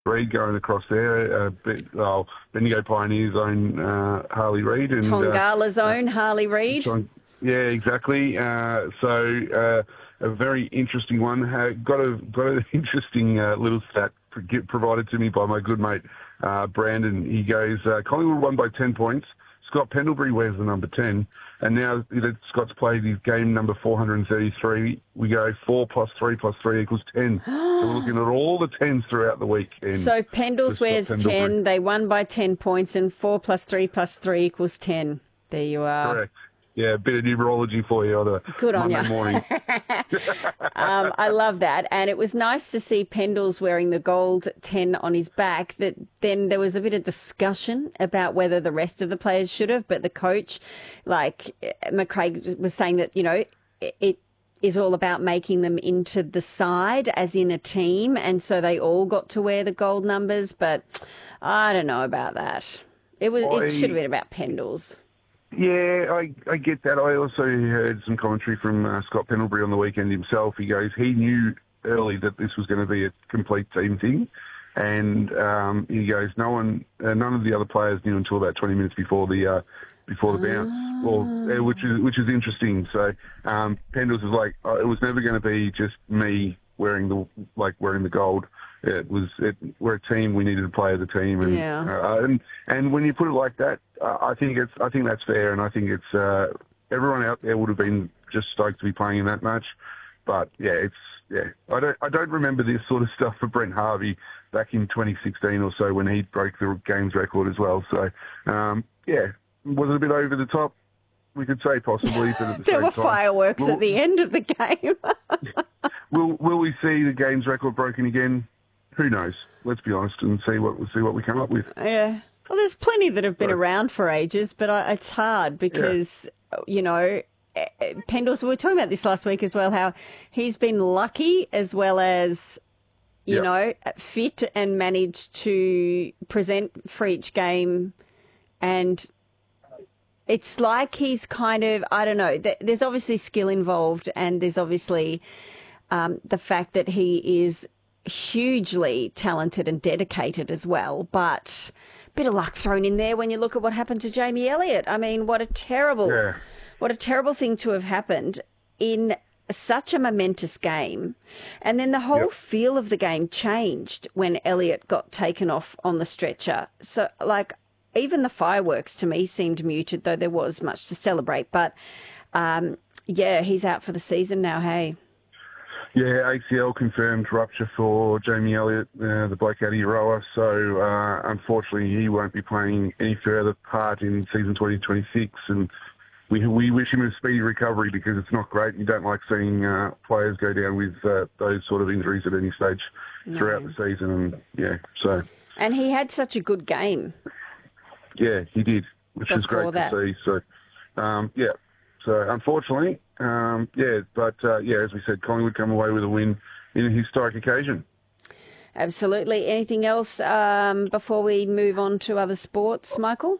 Reid going across there. Bendigo Pioneers own Harley Reid. And Tongala's own Harley Reid. Yeah, exactly. So a very interesting one. Got an interesting little stat provided to me by my good mate Brandon. He goes, Collingwood won by 10 points. Scott Pendlebury wears the number 10. And now that Scott's played his game number 433, we go 4 plus 3 plus 3 equals 10. So we're looking at all the 10s throughout the week. So Pendles wears 10. They won by 10 points, and 4 plus 3 plus 3 equals 10. There you are. Correct. Yeah, a bit of numerology for you on a Good on Monday morning. I love that. And it was nice to see Pendles wearing the gold 10 on his back. That then there was a bit of discussion about whether the rest of the players should have, but the coach, like McCraig, was saying that, it is all about making them into the side, as in a team, and so they all got to wear the gold numbers, but I don't know about that. It should have been about Pendles. Yeah, I get that. I also heard some commentary from Scott Pendlebury on the weekend himself. He goes, he knew early that this was going to be a complete team thing, and he goes, none of the other players knew until about 20 minutes before the bounce, which is interesting. So Pendles was like, it was never going to be just me wearing the gold. We're a team. We needed to play as a team, and when you put it like that, I think that's fair, and I think it's everyone out there would have been just stoked to be playing in that match. But I don't remember this sort of stuff for Brent Harvey back in 2016 or so when he broke the games record as well. So was it a bit over the top? We could say possibly, but at the there were same time, fireworks at the end of the game. Will we see the games record broken again? Who knows? Let's be honest and see what we come up with. Yeah. Well, there's plenty that have been around for ages, but it's hard because, Pendles, we were talking about this last week as well, how he's been lucky as well as, fit and managed to present for each game. And it's like he's kind of, I don't know, there's obviously skill involved, and there's obviously the fact that he is hugely talented and dedicated as well, but a bit of luck thrown in there when you look at what happened to Jamie Elliott. I mean, what a terrible thing to have happened in such a momentous game. And then the whole feel of the game changed when Elliott got taken off on the stretcher. So, even the fireworks to me seemed muted, though there was much to celebrate. But, he's out for the season now, hey? Yeah, ACL confirmed rupture for Jamie Elliott, the bloke out of Euroa. So, unfortunately, he won't be playing any further part in season 2026. And we wish him a speedy recovery because it's not great. You don't like seeing players go down with those sort of injuries at any stage throughout the season. And, And he had such a good game. Yeah, he did, which is great to see. So, So, unfortunately, as we said, Collingwood come away with a win in a historic occasion. Absolutely. Anything else before we move on to other sports, Michael?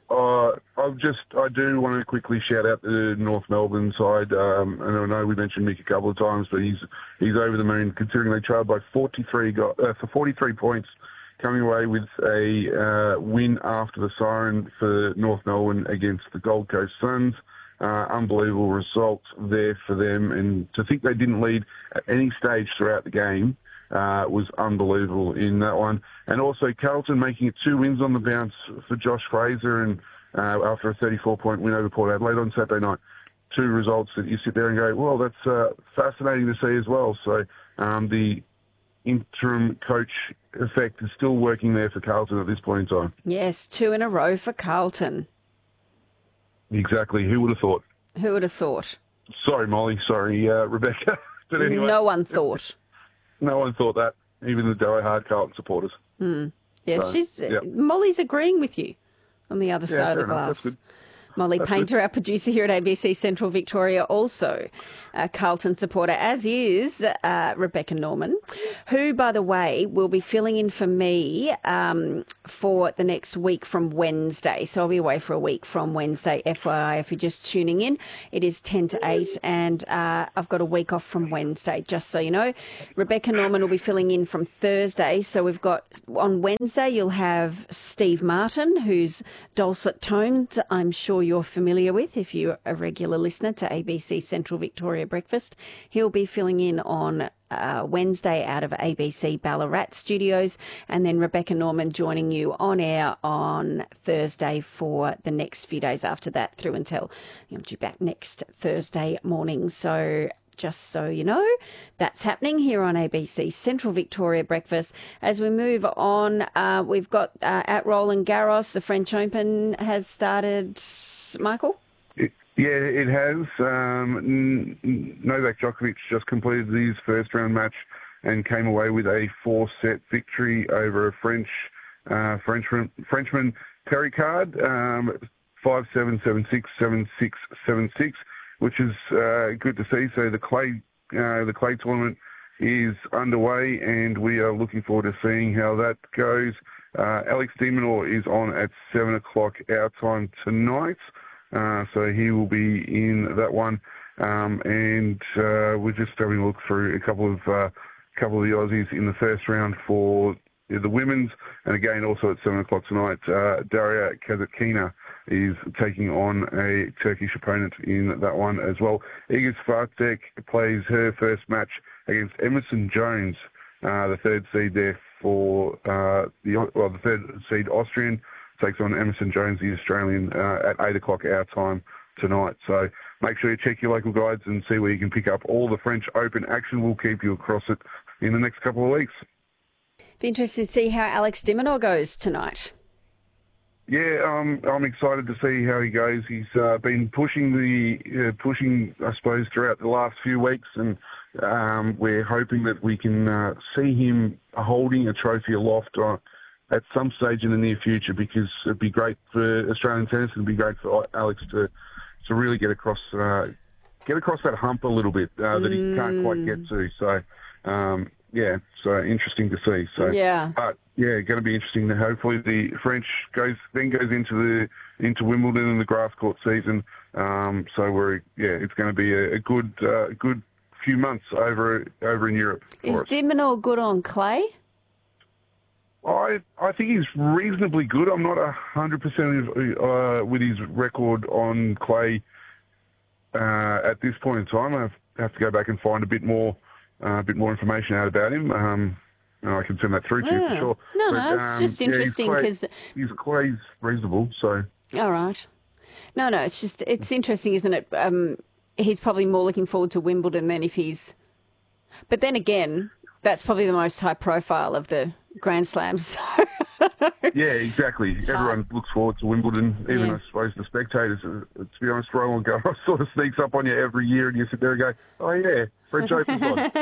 I do want to quickly shout out the North Melbourne side. And I know we mentioned Mick a couple of times, but he's over the moon considering they trailed by 43 points, coming away with a win after the siren for North Melbourne against the Gold Coast Suns. Unbelievable result there for them, and to think they didn't lead at any stage throughout the game was unbelievable in that one. And also Carlton making it 2 wins on the bounce for Josh Fraser, and after a 34-point win over Port Adelaide on Saturday night. 2 results that you sit there and go, well, that's fascinating to see as well. So the interim coach effect is still working there for Carlton at this point in time. Yes, 2 in a row for Carlton. Exactly. Who would have thought? Who would have thought? Sorry, Molly. Sorry, Rebecca. But anyway. No one thought. No one thought that, even the die-hard Carlton supporters. Yes, Molly's agreeing with you on the other side of the glass. That's good. Molly Painter, our producer here at ABC Central Victoria, also a Carlton supporter, as is Rebecca Norman, who, by the way, will be filling in for me for the next week from Wednesday. So I'll be away for a week from Wednesday, FYI, if you're just tuning in. It is 10 to 8, and I've got a week off from Wednesday, just so you know. Rebecca Norman will be filling in from Thursday. So we've got, on Wednesday, you'll have Steve Martin, whose dulcet tones I'm sure you're familiar with if you're a regular listener to ABC Central Victoria Breakfast. He'll be filling in on Wednesday out of ABC Ballarat studios, and then Rebecca Norman joining you on air on Thursday for the next few days after that, through until you're due back next Thursday morning. So just so you know, that's happening here on ABC Central Victoria Breakfast. As we move on, we've got at Roland Garros, the French Open has started, Michael? Yeah, it has. Novak Djokovic just completed his first round match and came away with a 4-set victory over a Frenchman, Perricard, 5-7, 7-6, 7-6, 7-6, which is good to see. So the clay tournament is underway, and we are looking forward to seeing how that goes. Alex de Minaur is on at 7 o'clock our time tonight. So he will be in that one, and we're just having a look through a couple of the Aussies in the first round for the women's, and again also at 7 o'clock tonight, Daria Kasatkina is taking on a Turkish opponent in that one as well. Iga Swiatek plays her first match against Emerson Jones, the third seed there for the third seed Austrian. Takes on Emerson Jones, the Australian, at 8 o'clock our time tonight. So make sure you check your local guides and see where you can pick up all the French Open action. We'll keep you across it in the next couple of weeks. Be interested to see how Alex de Minaur goes tonight. Yeah, I'm excited to see how he goes. He's been pushing, I suppose, throughout the last few weeks, and we're hoping that we can see him holding a trophy aloft at some stage in the near future, because it'd be great for Australian tennis, and it'd be great for Alex to really get across that hump a little bit that he can't quite get to. So, so interesting to see. So, yeah, going to be interesting. Hopefully, the French goes into Wimbledon in the grass court season. So it's going to be a good few months over in Europe. Is de Minaur good on clay? I think he's reasonably good. I'm not 100% with his record on clay at this point in time. I have to go back and find a bit more information out about him. And I can send that through to you for sure. No, it's just interesting because his clay's reasonable. So all right. No, it's interesting, isn't it? He's probably more looking forward to Wimbledon than if he's. But then again, that's probably the most high profile of the Grand Slams. Yeah, exactly. Everyone looks forward to Wimbledon, even I suppose the spectators. To be honest, Roland Garros sort of sneaks up on you every year, and you sit there and go, oh yeah, French Open's on.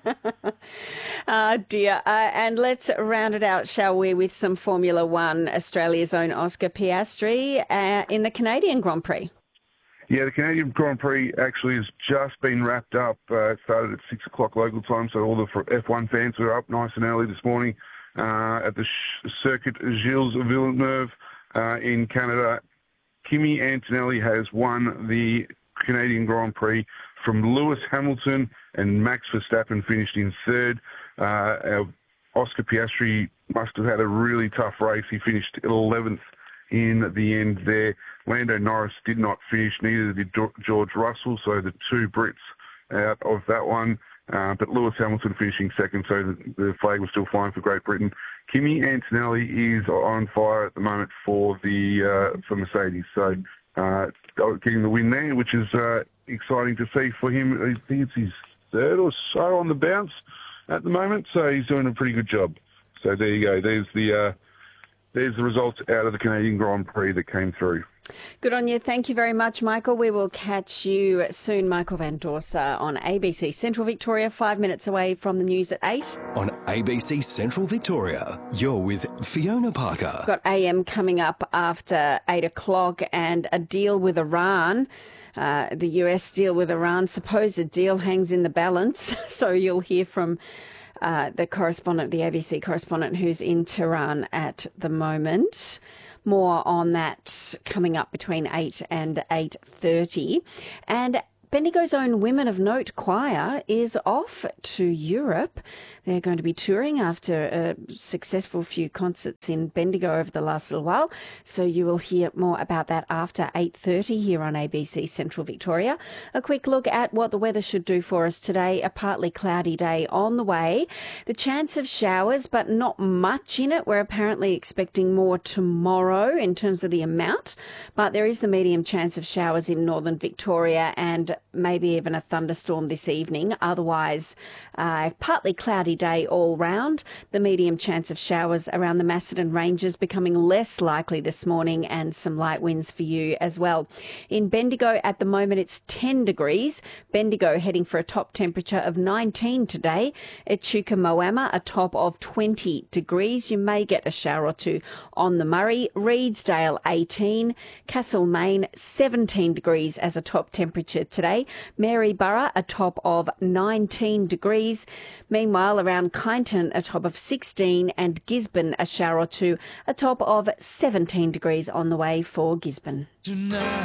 Oh dear. And let's round it out, shall we, with some Formula One, Australia's own Oscar Piastri in the Canadian Grand Prix. Yeah, the Canadian Grand Prix actually has just been wrapped up. It started at 6 o'clock local time, so all the F1 fans were up nice and early this morning at the Circuit Gilles Villeneuve in Canada. Kimi Antonelli has won the Canadian Grand Prix from Lewis Hamilton, and Max Verstappen finished in third. Oscar Piastri must have had a really tough race. He finished 11th in the end there. Lando Norris did not finish, neither did George Russell, so the two Brits out of that one. But Lewis Hamilton finishing second, so the flag was still flying for Great Britain. Kimi Antonelli is on fire at the moment for Mercedes, so getting the win there, which is exciting to see for him. I think it's his third or so on the bounce at the moment, so he's doing a pretty good job. So there you go. There's the results out of the Canadian Grand Prix that came through. Good on you. Thank you very much, Michael. We will catch you soon, Michael Van Dorsa, on ABC Central Victoria, 5 minutes away from the news at 8. On ABC Central Victoria, you're with Fiona Parker. Got AM coming up after 8 o'clock, and a deal with Iran The US deal with Iran, supposed deal hangs in the balance. So you'll hear from the correspondent, the ABC correspondent, who's in Tehran at the moment. More on that coming up between 8 and 8:30. And Bendigo's own Women of Note choir is off to Europe. They're going to be touring after a successful few concerts in Bendigo over the last little while. So you will hear more about that after 8:30 here on ABC Central Victoria. A quick look at what the weather should do for us today. A partly cloudy day on the way. The chance of showers, but not much in it. We're apparently expecting more tomorrow in terms of the amount. But there is the medium chance of showers in northern Victoria and maybe even a thunderstorm this evening. Otherwise, partly cloudy day all round. The medium chance of showers around the Macedon Ranges becoming less likely this morning, and some light winds for you as well. In Bendigo at the moment it's 10 degrees. Bendigo heading for a top temperature of 19 today. Echuca Moama a top of 20 degrees. You may get a shower or two on the Murray. Reedsdale 18. Castlemaine 17 degrees as a top temperature today. Maryborough a top of 19 degrees. Meanwhile, around Kyneton a top of 16, and Gisborne a shower or two, a top of 17 degrees on the way for Gisborne. Tonight.